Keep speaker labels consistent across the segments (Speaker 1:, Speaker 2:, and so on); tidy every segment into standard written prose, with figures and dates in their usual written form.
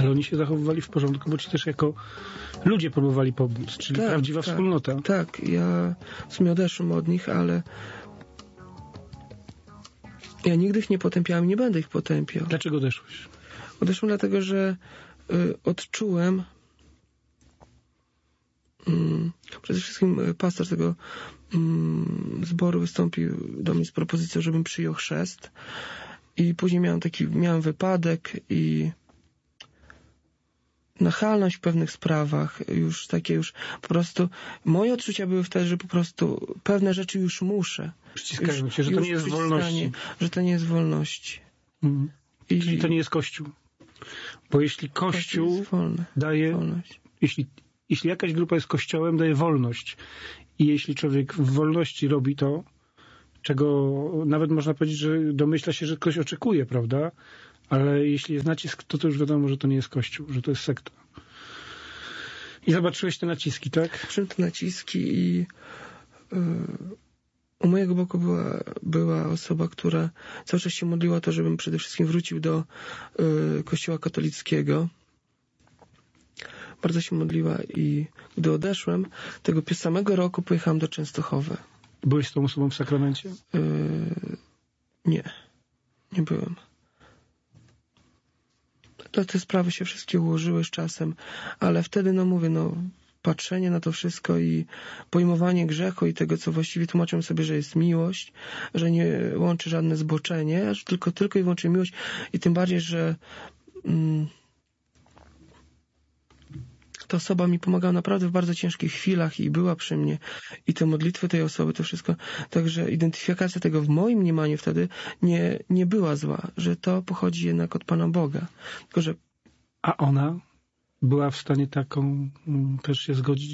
Speaker 1: Ale oni się zachowywali w porządku, bo ci też jako ludzie próbowali pomóc, czyli
Speaker 2: Tak,
Speaker 1: prawdziwa wspólnota.
Speaker 2: Tak, ja w sumie odeszłem od nich, ale ja nigdy ich nie potępiałem, nie będę ich potępiał.
Speaker 1: Dlaczego odeszłeś?
Speaker 2: Odeszłem dlatego, że odczułem przede wszystkim pastor tego zboru wystąpił do mnie z propozycją, żebym przyjął chrzest i później miałem wypadek i nachalność w pewnych sprawach, już po prostu moje odczucia były wtedy, że po prostu pewne rzeczy już muszę.
Speaker 1: Przyciskają cię, że to nie jest wolności.
Speaker 2: Że to nie jest wolności.
Speaker 1: Czyli to nie jest Kościół. Bo jeśli Kościół daje wolność. Jeśli jakaś grupa jest Kościołem, daje wolność. I jeśli człowiek w wolności robi to, czego nawet można powiedzieć, że domyśla się, że ktoś oczekuje, prawda? Ale jeśli jest nacisk, to już wiadomo, że to nie jest Kościół, że to jest sekta. I zobaczyłeś te naciski, tak?
Speaker 2: Zobaczyłem te naciski i u mojego boku była osoba, która cały czas się modliła o to, żebym przede wszystkim wrócił do Kościoła katolickiego. Bardzo się modliła i gdy odeszłem, tego samego roku pojechałem do Częstochowy.
Speaker 1: Byłeś z tą osobą w sakramencie?
Speaker 2: Nie byłem. Te sprawy się wszystkie ułożyły z czasem, ale wtedy, patrzenie na to wszystko i pojmowanie grzechu i tego, co właściwie tłumaczę sobie, że jest miłość, że nie łączy żadne zboczenie, że tylko i wyłącznie miłość i tym bardziej, że ta osoba mi pomagała naprawdę w bardzo ciężkich chwilach i była przy mnie. I te modlitwy tej osoby, to wszystko. Także identyfikacja tego w moim mniemaniu wtedy nie była zła, że to pochodzi jednak od Pana Boga. Tylko, że...
Speaker 1: A ona była w stanie taką też się zgodzić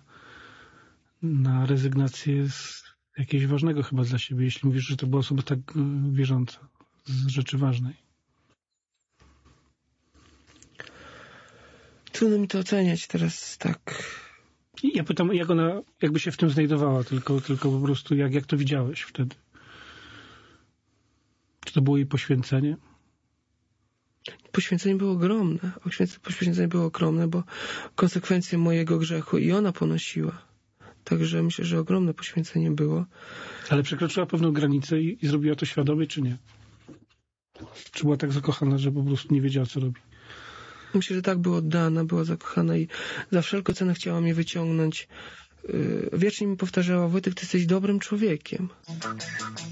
Speaker 1: na rezygnację z jakiegoś ważnego chyba dla siebie, jeśli mówisz, że to była osoba tak wierząca, z rzeczy ważnej.
Speaker 2: Trudno mi to oceniać teraz tak.
Speaker 1: Ja pytam, jak ona jakby się w tym znajdowała, tylko po prostu jak to widziałeś wtedy? Czy to było jej poświęcenie?
Speaker 2: Poświęcenie było ogromne. Poświęcenie było ogromne, bo konsekwencje mojego grzechu i ona ponosiła. Także myślę, że ogromne poświęcenie było.
Speaker 1: Ale przekroczyła pewną granicę i zrobiła to świadomie, czy nie? Czy była tak zakochana, że po prostu nie wiedziała, co robi?
Speaker 2: Myślę, że tak, była oddana, była zakochana i za wszelką cenę chciała mnie wyciągnąć. Wiecznie mi powtarzała: Wojtek, ty jesteś dobrym człowiekiem.